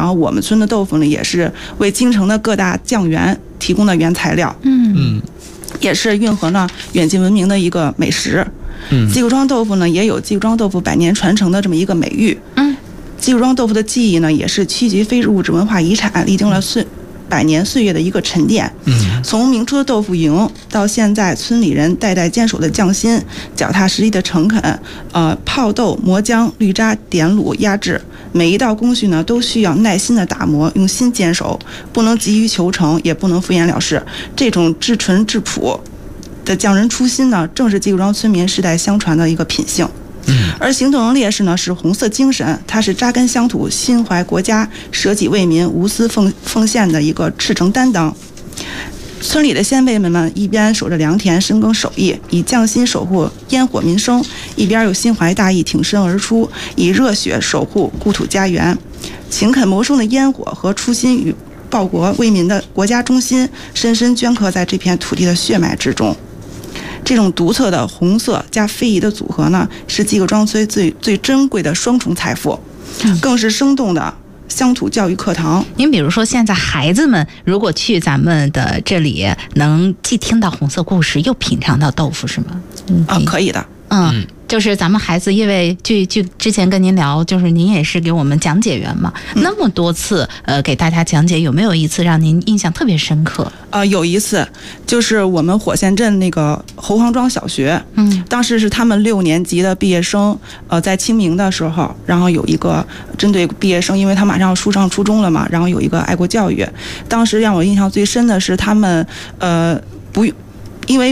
然后我们村的豆腐呢，也是为京城的各大酱园提供的原材料。也是运河呢远近闻名的一个美食。鸡骨庄豆腐呢也有鸡骨庄豆腐100年传承的这么一个美誉。鸡骨庄豆腐的技艺呢也是区级非物质文化遗产，历经了100年岁月的一个沉淀。从明初的豆腐营到现在村里人代代坚守的匠心，脚踏实地的诚恳，泡豆、磨浆、滤渣、点卤、压制，每一道工序呢都需要耐心的打磨，用心坚守，不能急于求成，也不能敷衍了事。这种质纯质朴的匠人初心呢，正是鸡骨庄村民世代相传的一个品性。而行动烈士呢是红色精神，它是扎根乡土、心怀国家、舍己为民、无私奉献的一个赤诚担当。村里的先辈们一边守着良田深耕手艺，以匠心守护烟火民生，一边又心怀大义挺身而出，以热血守护故土家园。勤恳谋生的烟火和初心与报国为民的国家忠心，深深镌刻在这片土地的血脉之中。这种独特的红色加非遗的组合呢，是鸡骨庄村最珍贵的双重财富，更是生动的乡土教育课堂。 您比如说，现在孩子们如果去咱们的这里，能既听到红色故事，又品尝到豆腐，是吗？ 可以的。 就是咱们孩子，因为据之前跟您聊，就是您也是给我们讲解员嘛，那么多次给大家讲解，有没有一次让您印象特别深刻？ 有一次，就是我们火线镇那个侯黄庄小学，当时是他们6年级的毕业生，在清明的时候，然后有一个针对毕业生，因为他马上要上初中了嘛，然后有一个爱国教育。当时让我印象最深的是他们因为